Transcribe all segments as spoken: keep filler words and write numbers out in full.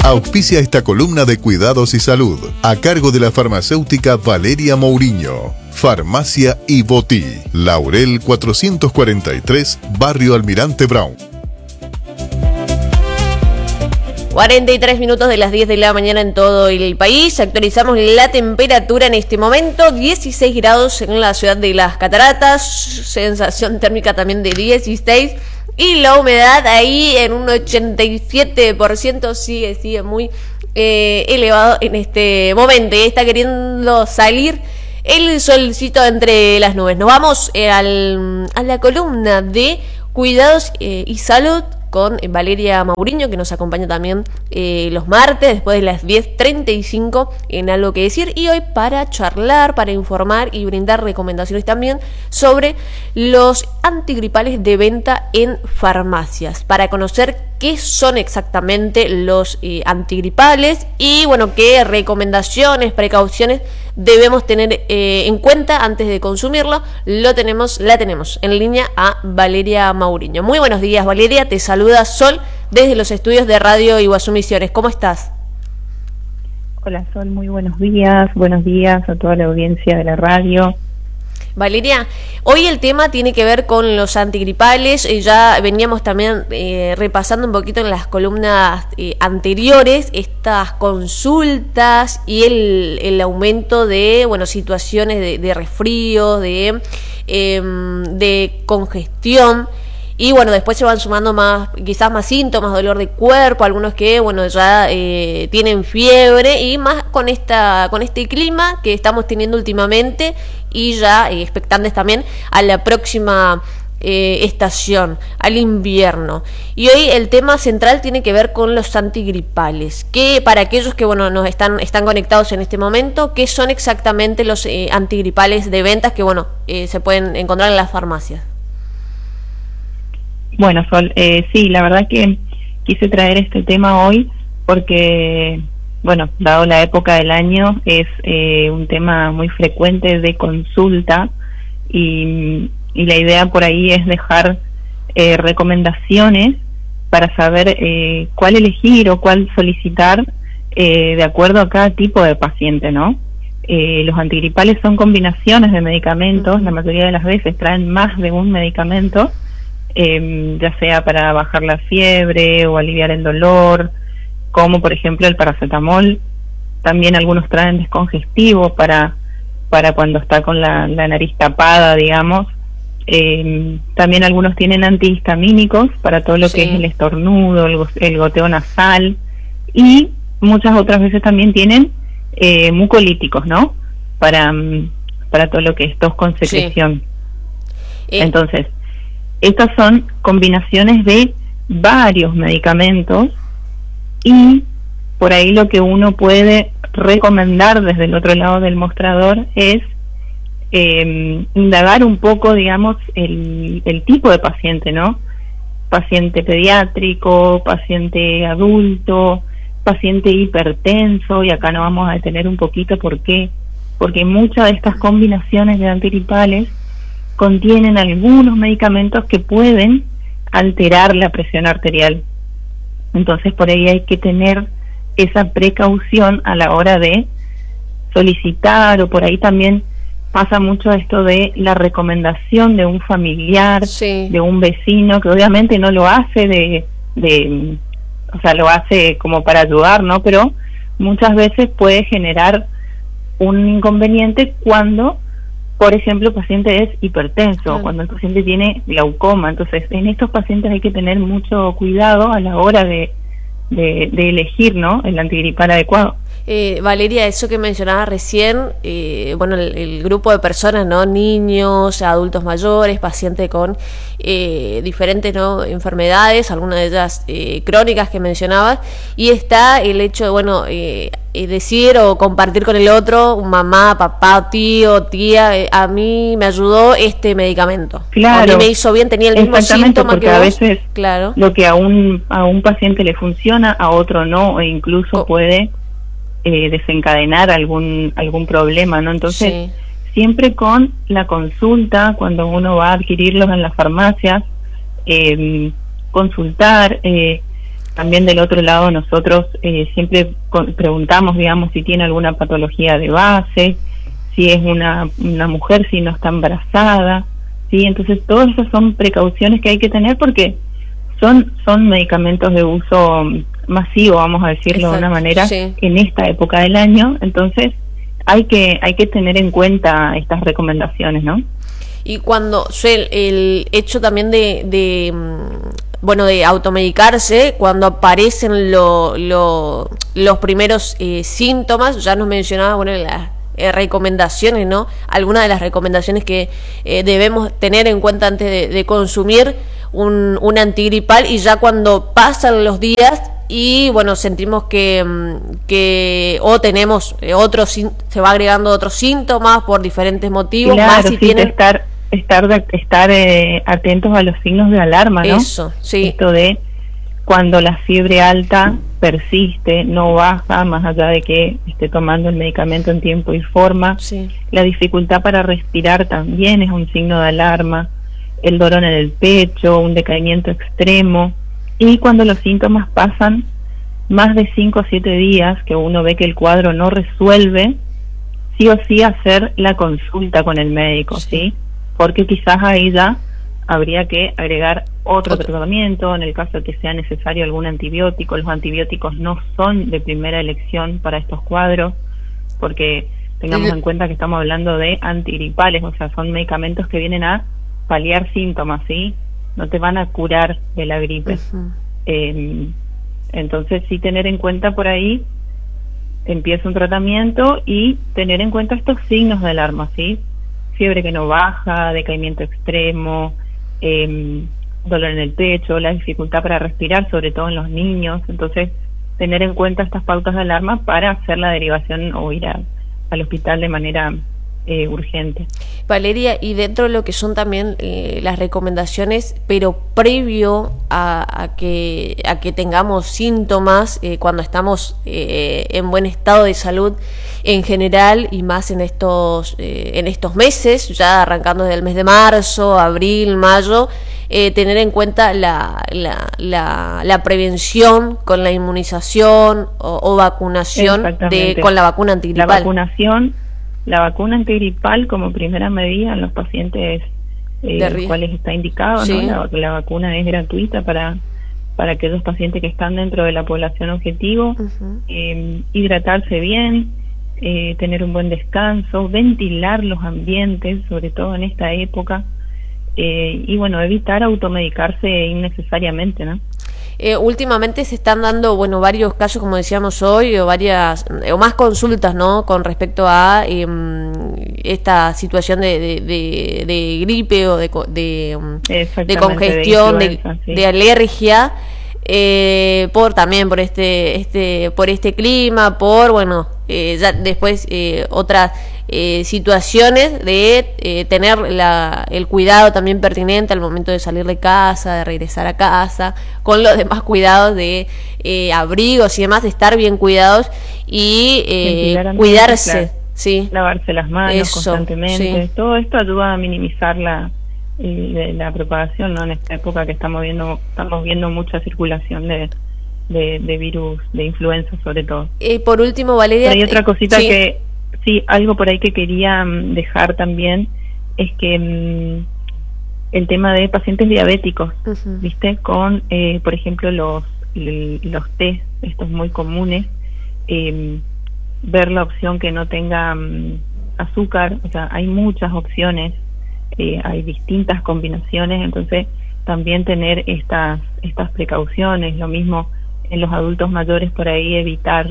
Auspicia esta columna de Cuidados y Salud, a cargo de la farmacéutica Valeria Mourinho. Farmacia Ibotí, Laurel cuatrocientos cuarenta y tres, Barrio Almirante Brown. cuarenta y tres minutos de las diez de la mañana en todo el país. Actualizamos la temperatura en este momento, dieciséis grados en la ciudad de Las Cataratas, sensación térmica también de dieciséis, y la humedad ahí en un ochenta y siete por ciento, sigue, sigue muy eh, elevado en este momento, y está queriendo salir el solcito entre las nubes. Nos vamos eh, al, a la columna de Cuidados eh, y Salud con Valeria Mourinho, que nos acompaña también eh, los martes después de las diez treinta y cinco en Algo que Decir, y hoy para charlar, para informar y brindar recomendaciones también sobre los antigripales de venta en farmacias, para conocer qué son exactamente los eh, antigripales y bueno, qué recomendaciones, precauciones debemos tener eh, en cuenta antes de consumirlo. Lo tenemos, la tenemos en línea a Valeria Mourinho. Muy buenos días, Valeria, te saluda Sol desde los estudios de Radio Iguazú Misiones. ¿Cómo estás? Hola Sol, muy buenos días, buenos días a toda la audiencia de la radio. Valeria, hoy el tema tiene que ver con los antigripales. Eh, ya veníamos también eh, repasando un poquito en las columnas eh, anteriores estas consultas y el, el aumento de bueno situaciones de, de resfríos, de, eh, de congestión. Y bueno, después se van sumando más, quizás más síntomas, dolor de cuerpo, algunos que bueno ya eh, tienen fiebre, y más con esta, con este clima que estamos teniendo últimamente, y ya eh, expectantes también a la próxima eh, estación, al invierno. Y hoy el tema central tiene que ver con los antigripales, que para aquellos que bueno nos están, están conectados en este momento, ¿qué son exactamente los eh, antigripales de ventas que bueno eh, se pueden encontrar en las farmacias? Bueno, Sol, eh, sí, la verdad que quise traer este tema hoy porque, bueno, dado la época del año, es eh, un tema muy frecuente de consulta, y, y la idea por ahí es dejar eh, recomendaciones para saber eh, cuál elegir o cuál solicitar eh, de acuerdo a cada tipo de paciente, ¿no? Eh, los antigripales son combinaciones de medicamentos, la mayoría de las veces traen más de un medicamento, Eh, ya sea para bajar la fiebre o aliviar el dolor, como por ejemplo el paracetamol. También algunos traen descongestivo para para cuando está con la, la nariz tapada, digamos. Eh, también algunos tienen antihistamínicos para todo lo sí. que es el estornudo, el, el goteo nasal, y muchas otras veces también tienen eh, mucolíticos, ¿no? Para, para todo lo que es tos con secreción. Sí. Eh. Entonces, estas son combinaciones de varios medicamentos, y por ahí lo que uno puede recomendar desde el otro lado del mostrador es eh, indagar un poco, digamos, el, el tipo de paciente, ¿no? Paciente pediátrico, paciente adulto, paciente hipertenso, y acá nos vamos a detener un poquito. ¿Por qué? Porque muchas de estas combinaciones de antigripales contienen algunos medicamentos que pueden alterar la presión arterial. Entonces por ahí hay que tener esa precaución a la hora de solicitar, o por ahí también pasa mucho esto de la recomendación de un familiar, sí. de un vecino, que obviamente no lo hace de, de, o sea, lo hace como para ayudar, ¿no? Pero muchas veces puede generar un inconveniente cuando, por ejemplo, el paciente es hipertenso, claro. cuando el paciente tiene glaucoma. Entonces, en estos pacientes hay que tener mucho cuidado a la hora de, de, de elegir, ¿no?, el antigripal adecuado. Eh, Valeria, eso que mencionaba recién, eh, bueno, el, el grupo de personas, ¿no?, niños, adultos mayores, pacientes con eh, diferentes, ¿no?, enfermedades, algunas de ellas eh, crónicas que mencionabas, y está el hecho de, bueno, eh, decir o compartir con el otro, mamá, papá, tío, tía, eh, a mí me ayudó este medicamento. Claro. A mí me hizo bien, tenía el mismo síntoma porque que vos. A veces claro. lo que a un, a un paciente le funciona, a otro no, e incluso oh. puede eh, desencadenar algún algún problema, ¿no? Entonces, sí. siempre con la consulta, cuando uno va a adquirirlos en las farmacias, eh, consultar, eh, también del otro lado nosotros eh, siempre con, preguntamos, digamos, si tiene alguna patología de base, si es una, una mujer, si no está embarazada, ¿sí? Entonces todas esas son precauciones que hay que tener porque son, son medicamentos de uso masivo, vamos a decirlo Exacto, de una manera, sí. en esta época del año, entonces hay que, hay que tener en cuenta estas recomendaciones, ¿no? Y cuando el, el hecho también de, de bueno de automedicarse, cuando aparecen lo, lo, los primeros eh, síntomas, ya nos mencionaba, bueno, las eh, recomendaciones, ¿no? Algunas de las recomendaciones que eh, debemos tener en cuenta antes de, de consumir un, un antigripal, y ya cuando pasan los días y bueno sentimos que, que o tenemos otros, se va agregando otros síntomas por diferentes motivos, claro, más si sí, tienen... estar estar estar eh, atentos a los signos de alarma, ¿no? Eso, sí. Esto de cuando la fiebre alta persiste, no baja, más allá de que esté tomando el medicamento en tiempo y forma. Sí. La dificultad para respirar también es un signo de alarma. El dolor en el pecho, un decaimiento extremo. Y cuando los síntomas pasan más de cinco o siete días, que uno ve que el cuadro no resuelve, sí o sí hacer la consulta con el médico, ¿sí? ¿sí? Porque quizás ahí ya habría que agregar otro, otro tratamiento, en el caso de que sea necesario algún antibiótico. Los antibióticos no son de primera elección para estos cuadros, porque tengamos en cuenta que estamos hablando de antigripales, o sea, son medicamentos que vienen a paliar síntomas, ¿sí? No te van a curar de la gripe. Uh-huh. eh, entonces sí tener en cuenta por ahí, empieza un tratamiento y tener en cuenta estos signos de alarma, ¿sí? Fiebre que no baja, decaimiento extremo, eh, dolor en el pecho, la dificultad para respirar, sobre todo en los niños. Entonces tener en cuenta estas pautas de alarma para hacer la derivación o ir a, al hospital de manera Eh, urgente. Valeria, y dentro de lo que son también eh, las recomendaciones, pero previo a, a que a que tengamos síntomas, eh, cuando estamos eh, en buen estado de salud en general, y más en estos eh, en estos meses, ya arrancando desde el mes de marzo, abril, mayo, eh, tener en cuenta la, la, la, la prevención con la inmunización o, o vacunación de, con la vacuna antigripal. La vacunación La vacuna antigripal como primera medida en los pacientes eh, los cuales está indicado, sí. ¿no? La, la vacuna es gratuita para para aquellos pacientes que están dentro de la población objetivo. Uh-huh. eh, hidratarse bien, eh, tener un buen descanso, ventilar los ambientes, sobre todo en esta época, eh, y bueno, evitar automedicarse innecesariamente, ¿no? Eh, últimamente se están dando, bueno, varios casos, como decíamos hoy, o varias, o más consultas, ¿no?, con respecto a eh, esta situación de, de, de, de gripe o de, de, de congestión, de, de, sí. de alergia, eh, por también por este, este, por este clima, por, bueno, eh, ya después eh, otras Eh, situaciones de eh, tener la, el cuidado también pertinente al momento de salir de casa, de regresar a casa, con los demás cuidados de eh, abrigos y demás, de estar bien cuidados y eh, cuidarse, claro. sí, lavarse las manos Eso, constantemente, sí. Todo esto ayuda a minimizar la eh, la propagación, ¿no? En esta época que estamos viendo estamos viendo mucha circulación de de, de virus, de influenza sobre todo. Y por último, Valeria, hay otra cosita sí. que Sí, algo por ahí que quería um, dejar también es que um, el tema de pacientes diabéticos, uh-huh. ¿viste? Con, eh, por ejemplo, los los test, estos muy comunes, eh, ver la opción que no tenga um, azúcar, o sea, hay muchas opciones, eh, hay distintas combinaciones, entonces también tener estas estas precauciones, lo mismo en los adultos mayores, por ahí evitar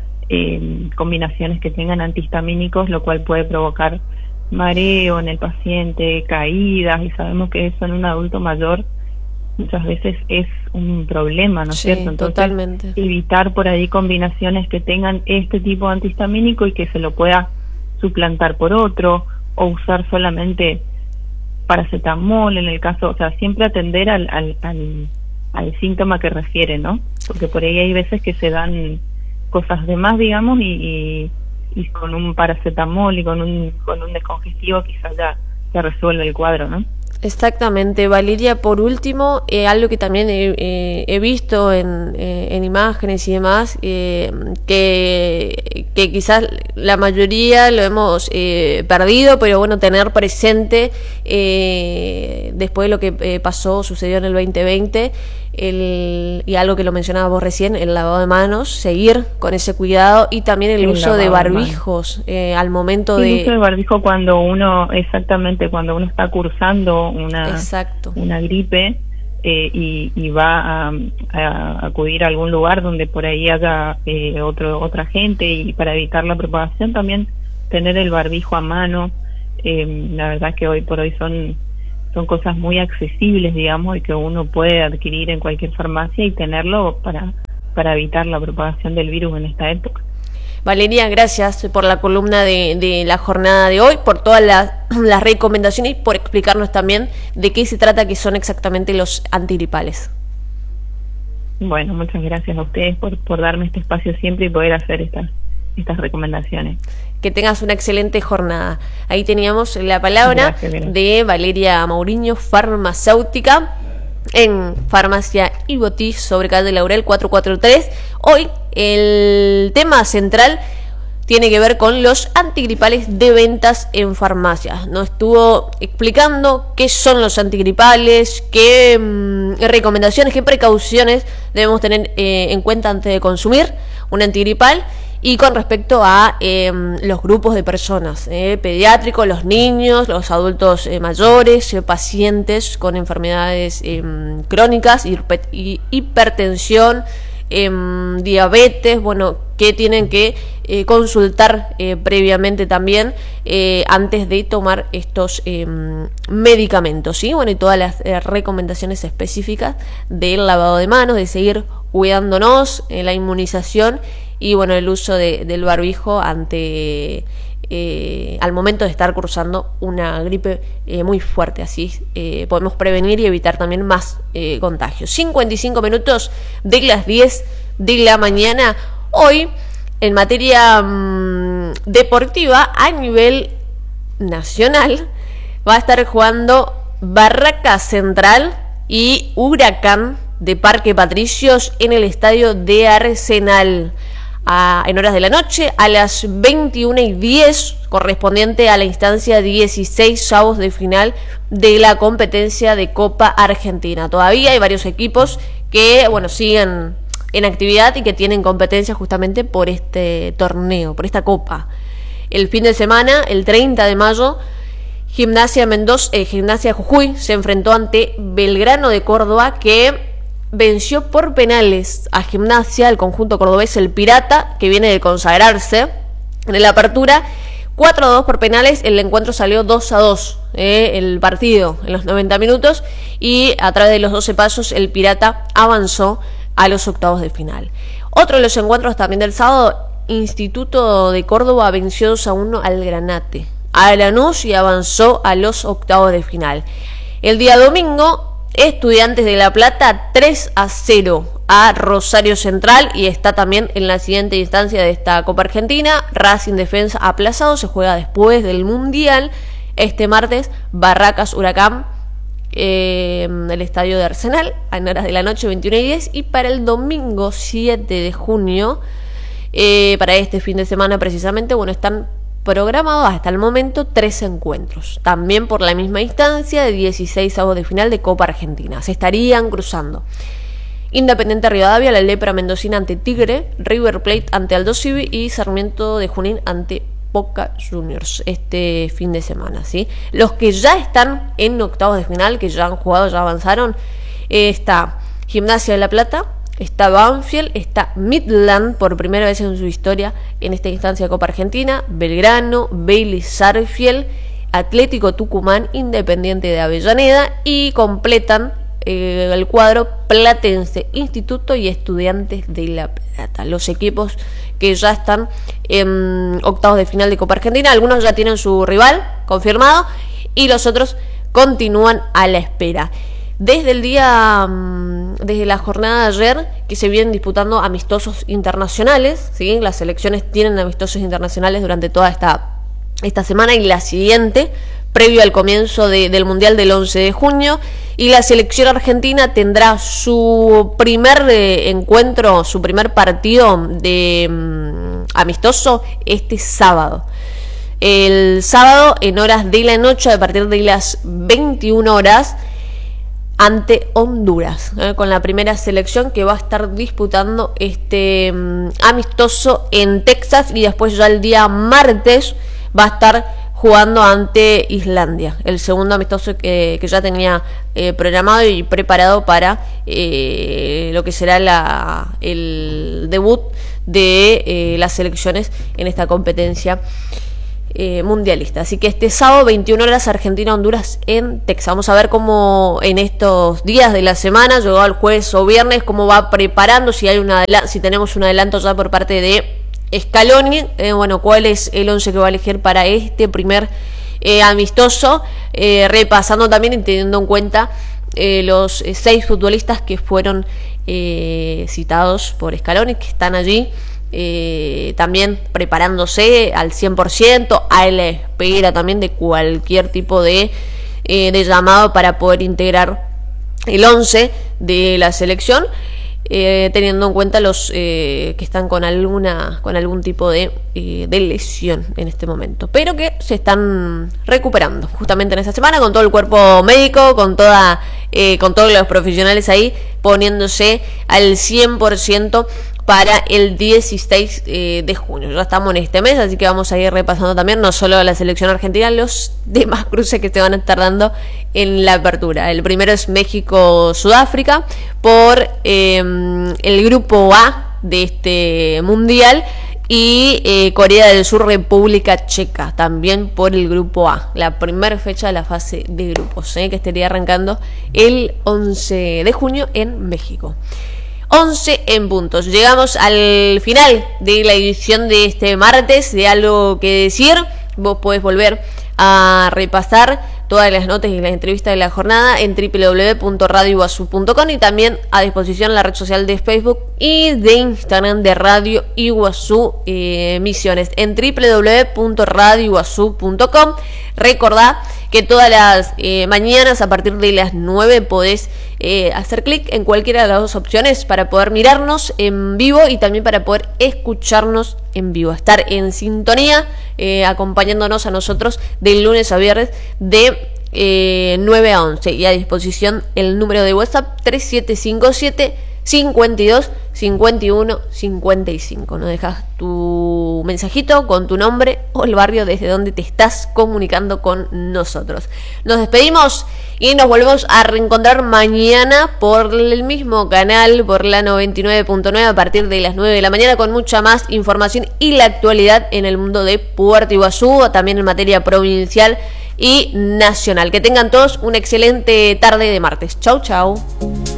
Eh, combinaciones que tengan antihistamínicos, lo cual puede provocar mareo en el paciente, caídas, y sabemos que eso en un adulto mayor muchas veces es un problema, ¿no es sí, cierto? Entonces, totalmente. Evitar por ahí combinaciones que tengan este tipo de antihistamínico y que se lo pueda suplantar por otro, o usar solamente paracetamol en el caso, o sea, siempre atender al, al, al, al síntoma que refiere, ¿no? Porque por ahí hay veces que se dan cosas de más, digamos, y, y, y con un paracetamol y con un con un descongestivo quizás ya se resuelve el cuadro, ¿no? Exactamente, Valeria. Por último, eh, algo que también he, eh, he visto en, eh, en imágenes y demás, eh, que, que quizás la mayoría lo hemos eh, perdido, pero bueno, tener presente eh, después de lo que eh, pasó, sucedió en el veinte veinte, el, y algo que lo mencionabas vos recién, el lavado de manos, seguir con ese cuidado, y también el, el uso de barbijos eh, al momento sí, de... El uso de barbijo cuando uno, exactamente, cuando uno está cursando una, Exacto. una gripe eh, y, y va a, a acudir a algún lugar donde por ahí haya eh, otro, otra gente, y para evitar la propagación también tener el barbijo a mano. Eh, la verdad que hoy por hoy son... son cosas muy accesibles, digamos, y que uno puede adquirir en cualquier farmacia y tenerlo para, para evitar la propagación del virus en esta época. Valeria, gracias por la columna de, de la jornada de hoy, por todas las, las recomendaciones y por explicarnos también de qué se trata, que son exactamente los antigripales. Bueno, muchas gracias a ustedes por, por darme este espacio siempre y poder hacer estas, estas recomendaciones. Que tengas una excelente jornada. Ahí teníamos la palabra gracias, gracias. de Valeria Mourinho, farmacéutica, en Farmacia y Botí, sobre calle Laurel cuatrocientos cuarenta y tres. Hoy el tema central tiene que ver con los antigripales de ventas en farmacias. Nos estuvo explicando qué son los antigripales, qué mmm, recomendaciones, qué precauciones debemos tener eh, en cuenta antes de consumir un antigripal. Y con respecto a eh, los grupos de personas, eh, pediátricos, los niños, los adultos eh, mayores, eh, pacientes con enfermedades eh, crónicas, y hipertensión, eh, diabetes, bueno, que tienen que eh, consultar eh, previamente también eh, antes de tomar estos eh, medicamentos, ¿sí? Bueno, y todas las eh, recomendaciones específicas del lavado de manos, de seguir cuidándonos, eh, la inmunización, y bueno, el uso de, del barbijo ante eh, al momento de estar cursando una gripe eh, muy fuerte. Así eh, podemos prevenir y evitar también más eh, contagios. cincuenta y cinco minutos de las diez de la mañana. Hoy, en materia mmm, deportiva, a nivel nacional, va a estar jugando Barracas Central y Huracán de Parque Patricios en el estadio de Arsenal. A, en horas de la noche, a las veintiuna y diez, correspondiente a la instancia dieciséis avos de final de la competencia de Copa Argentina. Todavía hay varios equipos que, bueno, siguen en actividad y que tienen competencia justamente por este torneo, por esta Copa. El fin de semana, el treinta de mayo, Gimnasia Mendoza, eh, Gimnasia Jujuy se enfrentó ante Belgrano de Córdoba, que venció por penales a Gimnasia, el conjunto cordobés, el Pirata, que viene de consagrarse en la apertura, cuatro a dos por penales. El encuentro salió dos a dos, eh, el partido en los noventa minutos, y a través de los doce pasos el Pirata avanzó a los octavos de final. Otro de los encuentros también del sábado, Instituto de Córdoba venció dos a uno al Granate, a Lanús, y avanzó a los octavos de final. El día domingo, Estudiantes de La Plata tres a cero a Rosario Central, y está también en la siguiente instancia de esta Copa Argentina. Racing Defensa aplazado, se juega después del Mundial. Este martes, Barracas Huracán, eh, el estadio de Arsenal, en horas de la noche, veintiuna y diez. Y para el domingo siete de junio, eh, para este fin de semana precisamente, bueno, están programados hasta el momento tres encuentros, también por la misma instancia de dieciséis avos de final de Copa Argentina. Se estarían cruzando Independiente Rivadavia, la Lepra Mendocina ante Tigre, River Plate ante Aldo Civi y Sarmiento de Junín ante Boca Juniors este fin de semana, ¿sí? Los que ya están en octavos de final, que ya han jugado, ya avanzaron, eh, está Gimnasia de La Plata, está Banfield, está Midland por primera vez en su historia en esta instancia de Copa Argentina, Belgrano, Bailey Sarfield, Atlético Tucumán, Independiente de Avellaneda, y completan eh, el cuadro Platense, Instituto y Estudiantes de La Plata, los equipos que ya están en octavos de final de Copa Argentina. Algunos ya tienen su rival confirmado y los otros continúan a la espera. Desde el día, desde la jornada de ayer, que se vienen disputando amistosos internacionales, ¿sí? Las selecciones tienen amistosos internacionales durante toda esta, esta semana y la siguiente, previo al comienzo de, del Mundial del once de junio. Y la selección argentina tendrá su primer eh, encuentro, su primer partido de um, amistoso este sábado. El sábado en horas de la noche, a partir de las veintiuna horas, ante Honduras, ¿eh? con la primera selección que va a estar disputando este um, amistoso en Texas, y después ya el día martes va a estar jugando ante Islandia, el segundo amistoso que, que ya tenía eh, programado y preparado para eh, lo que será la, el debut de eh, las selecciones en esta competencia eh, mundialista. Así que este sábado, veintiuna horas, Argentina-Honduras en Texas. Vamos a ver cómo en estos días de la semana, llegó el jueves o viernes, cómo va preparando, si hay una si tenemos un adelanto ya por parte de Scaloni, eh, bueno, cuál es el once que va a elegir para este primer eh, amistoso, eh, repasando también y teniendo en cuenta eh, los eh, seis futbolistas que fueron eh, citados por Scaloni, que están allí eh, también preparándose al cien por ciento, a la espera también de cualquier tipo de, eh, de llamado para poder integrar el once de la selección. Eh, teniendo en cuenta los eh, que están con alguna con algún tipo de, eh, de lesión en este momento, pero que se están recuperando justamente en esta semana, con todo el cuerpo médico, con toda eh, con todos los profesionales ahí poniéndose al cien por ciento para el dieciséis eh, de junio. Ya estamos en este mes, así que vamos a ir repasando también no solo la selección argentina, los demás cruces que se van a estar dando en la apertura. El primero es México-Sudáfrica por eh, el grupo A de este mundial, y eh, Corea del Sur, República Checa, también por el grupo A, la primera fecha de la fase de grupos, eh, que estaría arrancando el once de junio en México. once en puntos. Llegamos al final de la edición de este martes de Algo que Decir. Vos podés volver a repasar todas las notas y las entrevistas de la jornada en doble u doble u doble u punto radio iguazú punto com, y también a disposición la red social de Facebook y de Instagram de Radio Iguazú eh, Misiones en doble u doble u doble u punto radio iguazú punto com. Recordá que todas las eh, mañanas a partir de las nueve podés eh, hacer clic en cualquiera de las dos opciones para poder mirarnos en vivo y también para poder escucharnos en vivo, estar en sintonía eh, acompañándonos a nosotros de lunes a viernes de eh, nueve a once, y a disposición el número de WhatsApp tres siete cinco siete, cincuenta y dos, cincuenta y uno, cincuenta y cinco. Nos dejas tu mensajito con tu nombre o el barrio desde donde te estás comunicando con nosotros. Nos despedimos y nos volvemos a reencontrar mañana por el mismo canal, por la noventa y nueve punto nueve, a partir de las nueve de la mañana, con mucha más información y la actualidad en el mundo de Puerto Iguazú, también en materia provincial y nacional. Que tengan todos una excelente tarde de martes. Chau, chau.